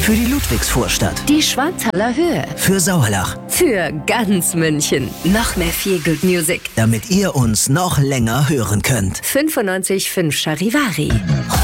Für die Ludwigsvorstadt. Die Schwanthaler Höhe. Für Sauerlach. Für ganz München. Noch mehr Feel Good Music. Damit ihr uns noch länger hören könnt. 95,5 Charivari.